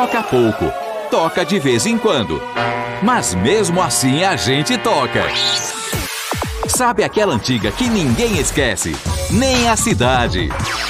toca pouco, toca de vez em quando. Mas mesmo assim a gente toca. Sabe aquela antiga que ninguém esquece? Nem a cidade.